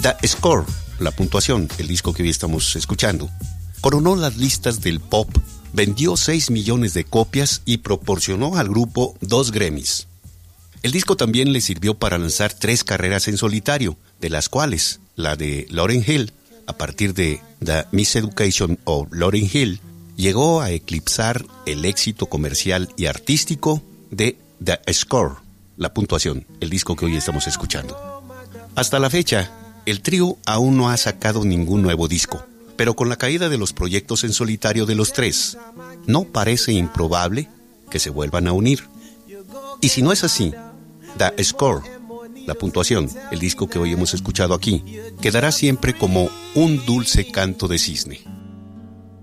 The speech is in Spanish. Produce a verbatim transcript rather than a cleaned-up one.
The Score, la puntuación, el disco que hoy estamos escuchando, coronó las listas del pop, vendió seis millones de copias y proporcionó al grupo dos Grammys. El disco también le sirvió para lanzar tres carreras en solitario, de las cuales la de Lauryn Hill, a partir de The Miseducation of Lauryn Hill, llegó a eclipsar el éxito comercial y artístico de The Score, la puntuación, el disco que hoy estamos escuchando. Hasta la fecha, el trío aún no ha sacado ningún nuevo disco, pero con la caída de los proyectos en solitario de los tres, no parece improbable que se vuelvan a unir. Y si no es así, The Score, la puntuación, el disco que hoy hemos escuchado aquí, quedará siempre como un dulce canto de cisne.